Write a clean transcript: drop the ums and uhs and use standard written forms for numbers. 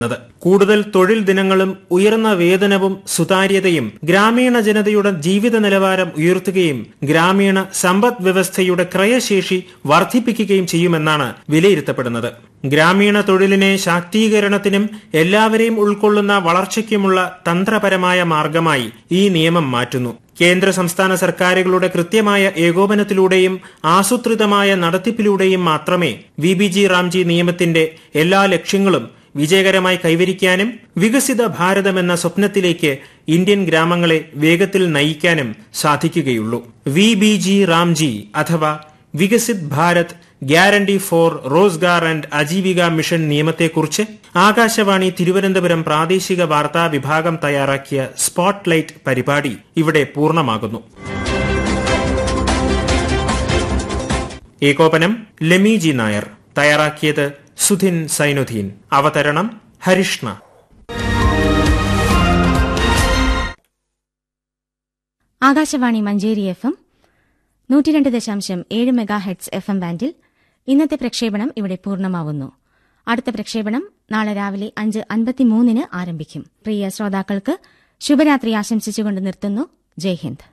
കൂടുതൽ തൊഴിൽ ദിനങ്ങളും ഉയർന്ന വേതനവും സുതാര്യതയും ഗ്രാമീണ ജനതയുടെ ജീവിത നിലവാരം ഉയർത്തുകയും ഗ്രാമീണ സമ്പദ് വ്യവസ്ഥയുടെ ക്രയശേഷി വർദ്ധിപ്പിക്കുകയും ചെയ്യുമെന്നാണ് വിലയിരുത്തപ്പെടുന്നത്. ഗ്രാമീണ തൊഴിലിനെ ശാക്തീകരണത്തിനും എല്ലാവരെയും ഉൾക്കൊള്ളുന്ന വളർച്ചയ്ക്കുമുള്ള തന്ത്രപരമായ മാർഗമായി ഈ നിയമം മാറ്റുന്നു. കേന്ദ്ര സംസ്ഥാന സർക്കാരുകളുടെ കൃത്യമായ ഏകോപനത്തിലൂടെയും ആസൂത്രിതമായ നടത്തിപ്പിലൂടെയും മാത്രമേ വിബിജി റാംജി നിയമത്തിന്റെ എല്ലാ ലക്ഷ്യങ്ങളും വിജയകരമായി കൈവരിക്കാനും വികസിത ഭാരതം എന്ന സ്വപ്നത്തിലേക്ക് ഇന്ത്യൻ ഗ്രാമങ്ങളെ വേഗത്തിൽ നയിക്കാനും സാധിക്കുകയുള്ളൂ. വിബിജി റാംജി അഥവാ Viksit Bharat guarantee four Rozgar and Ajeevika mission നിയമത്തെക്കുറിച്ച് Akashvani Thiruvananthapuram പ്രാദേശിക വാർത്താ വിഭാഗം തയ്യാറാക്കിയ സ്പോട്ട്ലൈറ്റ് പരിപാടി ഇവിടെ പൂർണ്ണമാകുന്നു. ഏകോപനം ലെമി ജി നായർ. തയ്യാറാക്കിയത് സുധിൻ സൈനുദ്ദീൻ. അവതരണം Harishna. Akashvani Manjeri FM 102.7 MHz FM ബാൻഡിൽ ഇന്നത്തെ പ്രക്ഷേപണം ഇവിടെ പൂർണ്ണമാവുന്നു. അടുത്ത പ്രക്ഷേപണം നാളെ രാവിലെ 5:53 ആരംഭിക്കും. പ്രിയ ശ്രോതാക്കൾക്ക് ശുഭരാത്രി ആശംസിച്ചുകൊണ്ട് നിർത്തുന്നു. ജയ് ഹിന്ദ്.